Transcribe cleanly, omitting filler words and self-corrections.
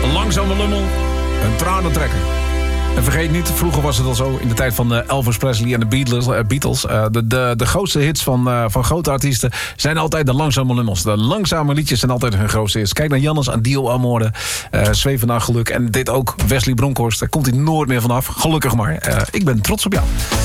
Langzame lummel, een tranentrekker. En vergeet niet, vroeger was het al zo, in de tijd van Elvis Presley en de Beatles. De grootste hits van grote artiesten zijn altijd de langzame lummels. De langzame liedjes zijn altijd hun grootste hits. Kijk naar Jannes, Adil Amore, Zweven naar geluk. En dit ook, Wesley Bronkhorst. Daar komt hij nooit meer vanaf. Gelukkig maar. Ik ben trots op jou.